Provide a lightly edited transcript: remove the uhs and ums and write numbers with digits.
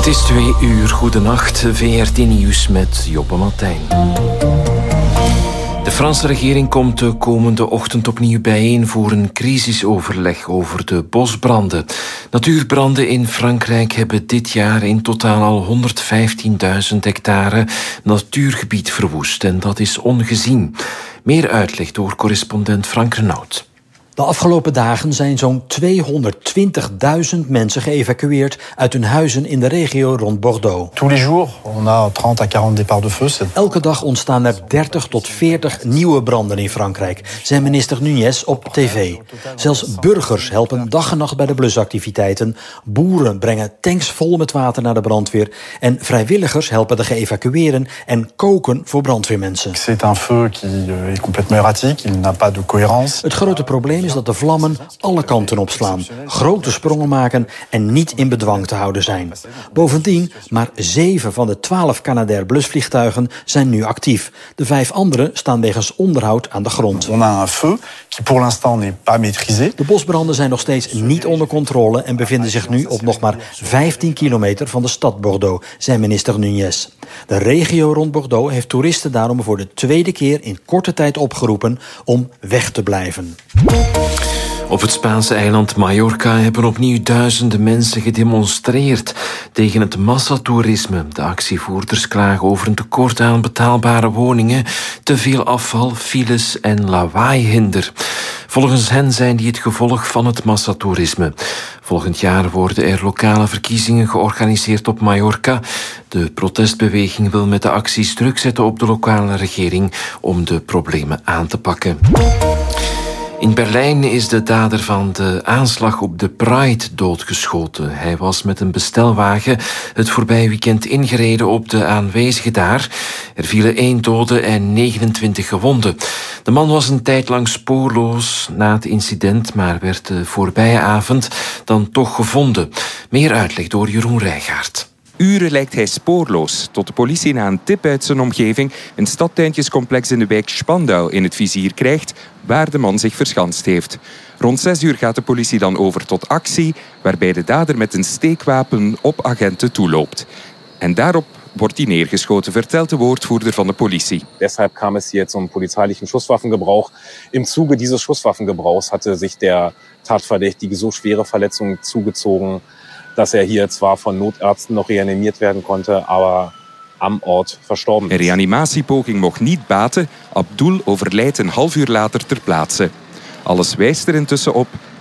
Het is 2 uur. Goedenacht. VRT Nieuws met Joppe Martijn. De Franse regering komt de komende ochtend opnieuw bijeen voor een crisisoverleg over de bosbranden. Natuurbranden in Frankrijk hebben dit jaar in totaal al 115.000 hectare natuurgebied verwoest. En dat is ongezien. Meer uitleg door correspondent Frank Renaud. De afgelopen dagen zijn zo'n 220.000 mensen geëvacueerd uit hun huizen in de regio rond Bordeaux. Tous les jours, on a 30 à 40 départs de feu. Elke dag ontstaan er 30 tot 40 nieuwe branden in Frankrijk, zei minister Nunez op tv. Zelfs burgers helpen dag en nacht bij de blusactiviteiten. Boeren brengen tanks vol met water naar de brandweer. En vrijwilligers helpen de geëvacueerden en koken voor brandweermensen. C'est un feu qui est complètement erratique, il n'a pas de cohérence. Het grote probleem is dat de vlammen alle kanten opslaan, grote sprongen maken en niet in bedwang te houden zijn. Bovendien, maar 7 van de 12 Canadair blusvliegtuigen zijn nu actief. De 5 andere staan wegens onderhoud aan de grond. On a un feu qui pour l'instant n'est pas maîtrisé. De bosbranden zijn nog steeds niet onder controle en bevinden zich nu op nog maar 15 kilometer van de stad Bordeaux, zei minister Nunez. De regio rond Bordeaux heeft toeristen daarom voor de 2e keer in korte tijd opgeroepen om weg te blijven. Op het Spaanse eiland Mallorca hebben opnieuw duizenden mensen gedemonstreerd tegen het massatoerisme. De actievoerders klagen over een tekort aan betaalbare woningen, te veel afval, files en lawaaihinder. Volgens hen zijn die het gevolg van het massatoerisme. Volgend jaar worden er lokale verkiezingen georganiseerd op Mallorca. De protestbeweging wil met de acties druk zetten op de lokale regering om de problemen aan te pakken. In Berlijn is de dader van de aanslag op de Pride doodgeschoten. Hij was met een bestelwagen het voorbije weekend ingereden op de aanwezigen daar. Er vielen 1 dode en 29 gewonden. De man was een tijd lang spoorloos na het incident, maar werd de voorbije avond dan toch gevonden. Meer uitleg door Jeroen Rijgaard. Uren lijkt hij spoorloos, tot de politie na een tip uit zijn omgeving een stadtuintjescomplex in de wijk Spandau in het vizier krijgt, waar de man zich verschanst heeft. Rond 6 uur gaat de politie dan over tot actie, waarbij de dader met een steekwapen op agenten toeloopt. En daarop wordt hij neergeschoten, vertelt de woordvoerder van de politie. Deshalb kam es hier zum polizeilichen Schusswaffengebrauch. Im Zuge dieses Schusswaffengebrauchs hatte sich der Tatverdächtige so schwere Verletzungen zugezogen, dass hier zwar von Notärzten noch reanimiert werden konnte, aber am Ort verstorben is. Een reanimatiepoging mocht niet baten. Abdul overlijdt een half uur later ter plaatse. Alles wijst er intussen op